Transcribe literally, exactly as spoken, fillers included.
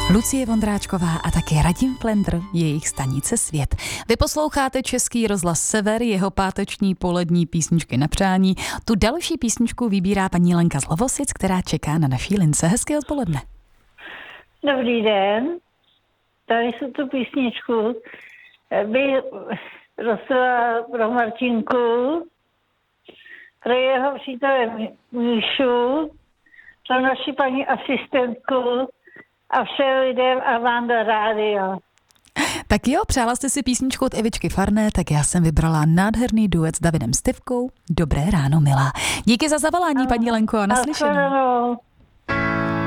Lucie Vondráčková a také Radim Flendr, jejich stanice Svět. Vy posloucháte Český rozhlas Sever, jeho páteční polední písničky na přání. Tu další písničku vybírá paní Lenka z Lovosic, která čeká na naší lince. Hezké odpoledne. Dobrý den. Tady jsou tu písničku. Bych dostala pro Martinku, pro jeho přítele Míšu, pro naši paní asistentku a všem lidem a vám do rádia. Tak jo, přála jste si písničku od Evičky Farné, tak já jsem vybrala nádherný duet s Davidem Styvkou. Dobré ráno, milá. Díky za zavolání, paní Lenko, a naslyšenou.